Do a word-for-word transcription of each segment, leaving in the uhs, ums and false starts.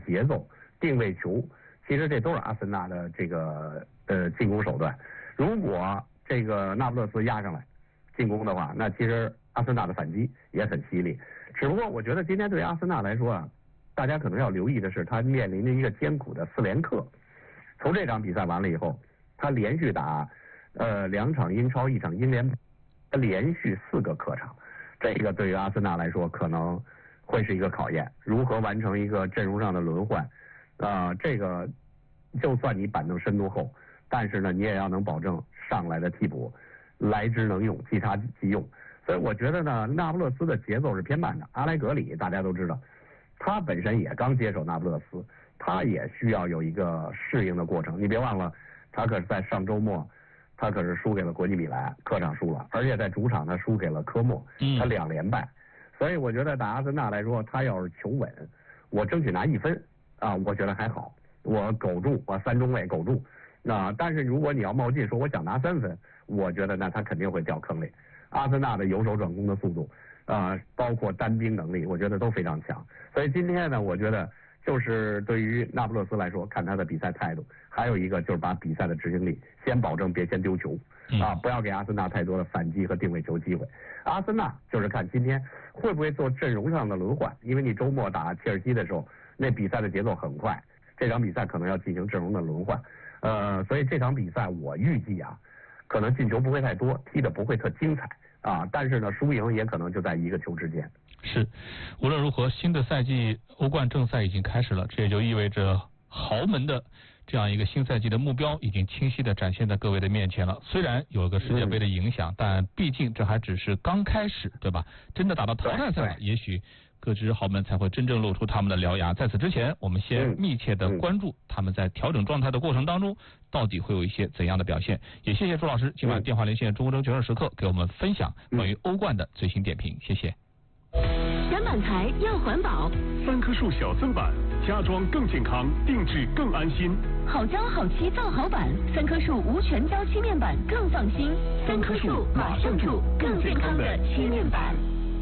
节奏、定位球，其实这都是阿森纳的这个呃进攻手段。如果这个那不勒斯压上来进攻的话，那其实阿森纳的反击也很犀利。只不过我觉得今天对于阿森纳来说啊，大家可能要留意的是，他面临着一个艰苦的四连客。从这场比赛完了以后，他连续打呃两场英超，一场英联，他连续四个客场，这个对于阿森纳来说可能会是一个考验，如何完成一个阵容上的轮换啊、呃？这个就算你板凳深度厚，但是呢，你也要能保证上来的替补来之能用，即插即用。所以我觉得呢，那不勒斯的节奏是偏慢的。阿莱格里大家都知道，他本身也刚接手那不勒斯，他也需要有一个适应的过程。你别忘了，他可是在上周末，他可是输给了国际米兰，客场输了，而且在主场他输给了科莫，他两连败。所以我觉得打阿森纳来说，他要是求稳，我争取拿一分啊，我觉得还好，我苟住，我三中卫苟住。那但是如果你要冒进说我想拿三分，我觉得那他肯定会掉坑里。阿森纳的由守转攻的速度啊、呃，包括单兵能力，我觉得都非常强。所以今天呢，我觉得就是对于那不勒斯来说，看他的比赛态度，还有一个就是把比赛的执行力先保证，别先丢球啊，不要给阿森纳太多的反击和定位球机会。阿森纳就是看今天会不会做阵容上的轮换，因为你周末打切尔西的时候，那比赛的节奏很快，这场比赛可能要进行阵容的轮换。呃，所以这场比赛我预计啊，可能进球不会太多，踢的不会特精彩啊，但是呢，输赢也可能就在一个球之间。 是，无论如何，新的赛季欧冠正赛已经开始了，这也就意味着豪门的这样一个新赛季的目标已经清晰地展现在各位的面前了。虽然有个世界杯的影响，嗯、但毕竟这还只是刚开始，对吧？真的打到淘汰赛，也许各支豪门才会真正露出他们的獠牙。在此之前，我们先密切的关注他们在调整状态的过程当中，到底会有一些怎样的表现。也谢谢朱老师今晚电话连线中国争决胜时刻，给我们分享关于欧冠的最新点评。谢谢。 选板材要环保， 三棵树小增板，家装更健康，定制更安心。 好胶好漆造好板，三棵树无全胶漆面板更放心。三棵树马上住更健康的漆面板。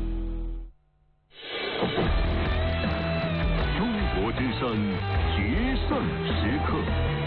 中国之声决胜时刻。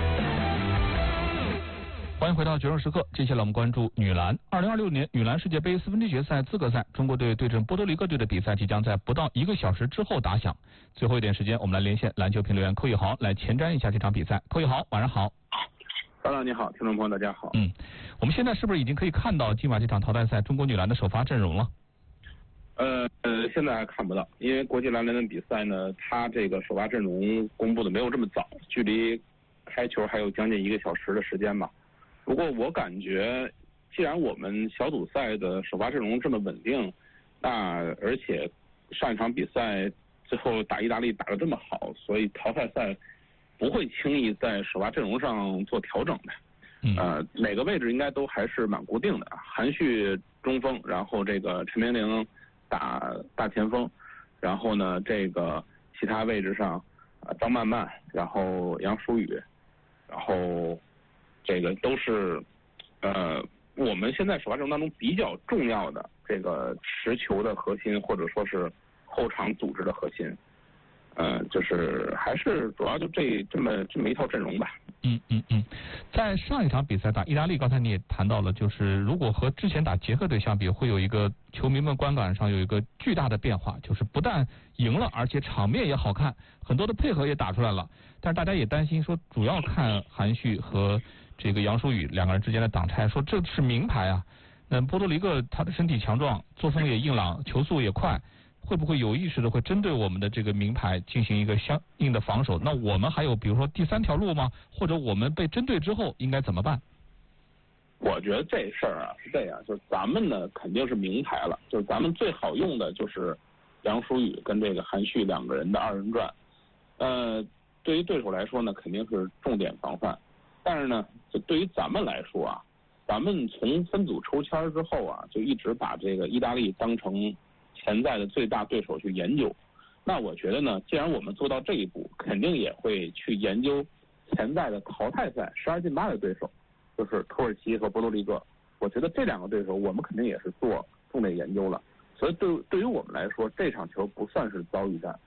欢迎回到决胜时刻，接下来我们关注女篮。二零二六年女篮世界杯四分之一决赛资格赛，中国队对阵波多黎各队的比赛即将在不到一个小时之后打响。最后一点时间，我们来连线篮球评论员寇一豪来前瞻一下这场比赛。寇一豪，晚上好。 大家你好，听众朋友大家好。 嗯，我们现在是不是已经可以看到今晚这场淘汰赛中国女篮的首发阵容了？ 呃呃，现在还看不到，因为国际篮联的比赛呢，它这个首发阵容公布的没有这么早，距离开球还有将近一个小时的时间吧。不过我感觉，既然我们小组赛的首发阵容这么稳定，那而且上一场比赛最后打意大利打得这么好，所以淘汰赛不会轻易在首发阵容上做调整的。 嗯、 呃，每个位置应该都还是蛮固定的，韩旭中锋，然后这个陈明玲打大前锋，然后呢这个其他位置上啊张曼曼，然后杨舒雨，然后这个都是呃我们现在首发阵容当中比较重要的这个持球的核心，或者说是后场组织的核心。呃，就是还是主要就这这么这么一套阵容吧。 嗯嗯嗯，在上一场比赛打意大利，刚才你也谈到了，就是如果和之前打捷克队相比，会有一个球迷们观感上有一个巨大的变化，就是不但赢了，而且场面也好看，很多的配合也打出来了。但是大家也担心说，主要看韩旭和这个杨舒雨两个人之间的挡拆，说这是名牌啊。那波多黎各他的身体强壮，作风也硬朗，球速也快。会不会有意识的会针对我们的这个名牌进行一个相应的防守？那我们还有比如说第三条路吗？或者我们被针对之后应该怎么办？ 我觉得这事儿啊是这样，就是咱们呢肯定是名牌了，就是咱们最好用的就是杨舒雨跟这个韩旭两个人的二人转。呃，对于对手来说呢，肯定是重点防范。但是呢，就对于咱们来说啊，咱们从分组抽签之后啊，就一直把这个意大利当成潜在的最大对手去研究。那我觉得呢，既然我们做到这一步，肯定也会去研究潜在的淘汰赛十二进八的对手，就是土耳其和波多黎各。我觉得这两个对手我们肯定也是做重点研究了。所以对对于我们来说，这场球不算是遭遇战，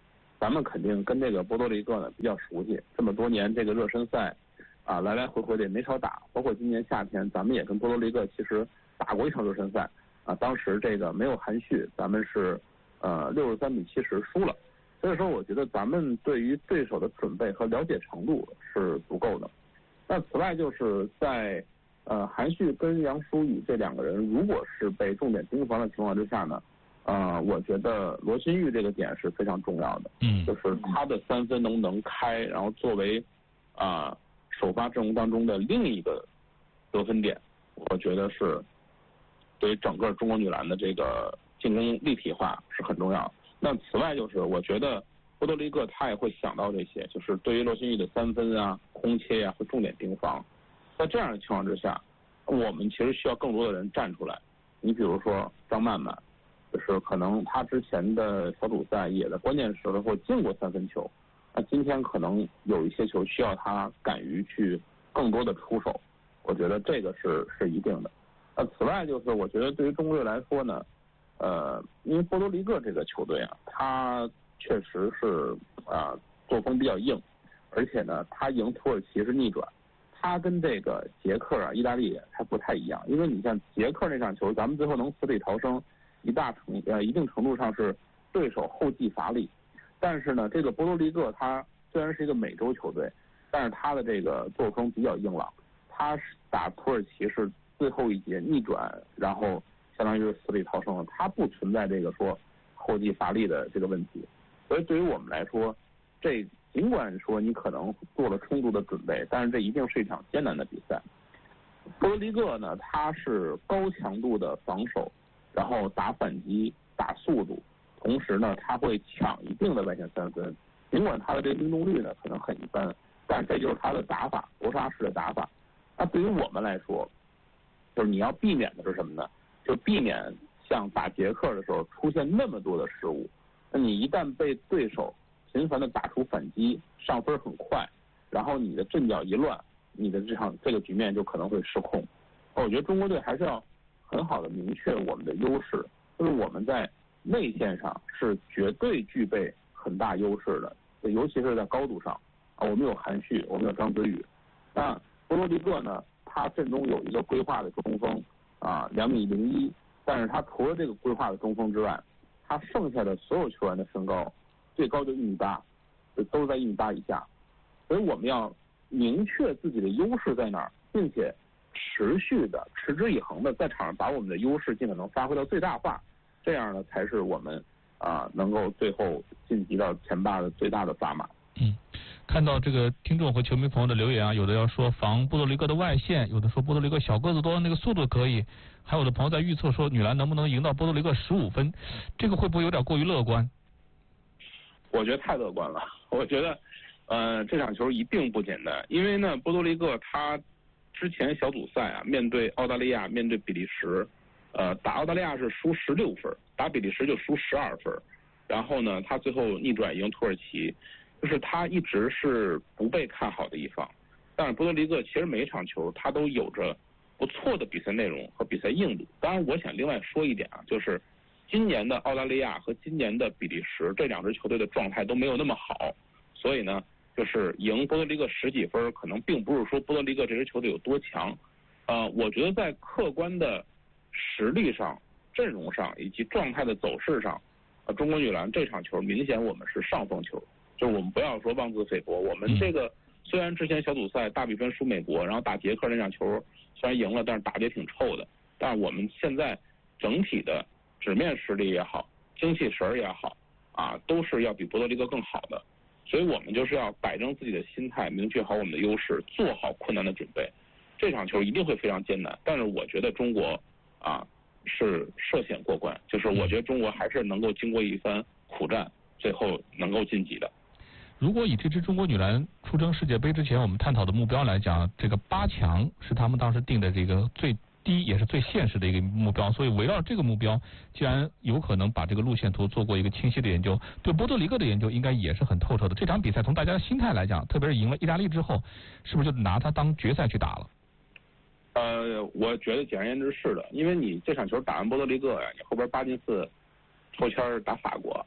咱们肯定跟这个波多黎各呢比较熟悉，这么多年这个热身赛啊来来回回的也没少打，包括今年夏天咱们也跟波多黎各其实打过一场热身赛啊，当时这个没有含蓄，咱们是呃六十三比七十输了。所以说我觉得咱们对于对手的准备和了解程度是足够的。那此外就是在呃韩旭跟杨舒雨这两个人如果是被重点盯防的情况之下呢，呃我觉得罗新玉这个点是非常重要的， 嗯， 就是他的三分能不能开，然后作为啊、呃、首发阵容当中的另一个得分点，我觉得是对于整个中国女篮的这个进攻立体化是很重要的。那此外就是我觉得波多黎各他也会想到这些，就是对于罗新玉的三分啊、空切啊会重点盯防。在这样的情况之下，我们其实需要更多的人站出来。你比如说张曼曼，就是可能他之前的小组赛也在关键时候进过三分球，那今天可能有一些球需要他敢于去更多的出手，我觉得这个是是一定的。那此外就是我觉得对于中国队来说呢，呃，因为波多黎各这个球队啊，他确实是啊、呃、作风比较硬，而且呢，他赢土耳其是逆转，他跟这个捷克啊、意大利还不太一样，因为你像捷克那场球，咱们最后能死里逃生，一大程呃一定程度上是对手后继乏力，但是呢，这个波多黎各他虽然是一个美洲球队，但是他的这个作风比较硬朗，他是打土耳其是最后一节逆转，然后相当于是死里逃生了，它不存在这个说后继乏力的这个问题。所以对于我们来说，这尽管说你可能做了充足的准备，但是这一定是一场艰难的比赛。波多黎各呢，它是高强度的防守，然后打反击、打速度，同时呢，它会抢一定的外线三分。尽管它的这个命中率呢可能很一般，但这就是它的打法，搏杀式的打法。那对于我们来说，就是你要避免的是什么呢？就避免像打捷克的时候出现那么多的失误。那你一旦被对手频繁的打出反击，上分很快，然后你的阵脚一乱，你的这场这个局面就可能会失控。我觉得中国队还是要很好的明确我们的优势，就是我们在内线上是绝对具备很大优势的，尤其是在高度上啊，我们有韩旭，我们有张子宇。那波多黎各呢，他阵中有一个规划的中锋啊，两米零一，但是他除了这个规划的中锋之外，他剩下的所有球员的身高最高就一米八，都在一米八以下，所以我们要明确自己的优势在哪儿，并且持续的、持之以恒的在场上把我们的优势尽可能发挥到最大化，这样呢才是我们啊、呃、能够最后晋级到前八的最大的砝码。 嗯，看到这个听众和球迷朋友的留言啊，有的要说防波多黎各的外线，有的说波多黎各小个子多，那个速度可以，还有的朋友在预测说女篮能不能赢到波多黎各十五分，这个会不会有点过于乐观？ 我觉得太乐观了，我觉得呃这场球一定不简单，因为呢波多黎各他之前小组赛啊面对澳大利亚、面对比利时，呃打澳大利亚是输十六分，打比利时就输十二分，然后呢他最后逆转赢土耳其。就是他一直是不被看好的一方，但是波多黎各其实每一场球他都有着不错的比赛内容和比赛硬度。当然我想另外说一点啊，就是今年的澳大利亚和今年的比利时这两支球队的状态都没有那么好，所以呢就是赢波多黎各十几分可能并不是说波多黎各这支球队有多强，呃我觉得在客观的实力上、阵容上以及状态的走势上，呃中国女篮这场球明显我们是上风球。就是我们不要说妄自菲薄，我们这个虽然之前小组赛大比分输美国，然后打捷克那场球虽然赢了，但是打得也挺臭的，但是我们现在整体的纸面实力也好，精气神也好啊，都是要比波多黎各更好的，所以我们就是要摆正自己的心态，明确好我们的优势，做好困难的准备。这场球一定会非常艰难，但是我觉得中国啊是涉险过关，就是我觉得中国还是能够经过一番苦战，最后能够晋级的。 如果以这支中国女篮出征世界杯之前我们探讨的目标来讲，这个八强是他们当时定的这个最低也是最现实的一个目标，所以围绕这个目标，既然有可能把这个路线图做过一个清晰的研究，对波多黎各的研究应该也是很透彻的。这场比赛从大家的心态来讲，特别是赢了意大利之后，是不是就拿它当决赛去打了？ 呃，我觉得简而言之是的，因为你这场球打完波多黎各呀，你后边八进四抽签打法国。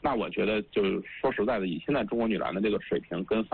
那我觉得就是说实在的，以现在中国女篮的这个水平跟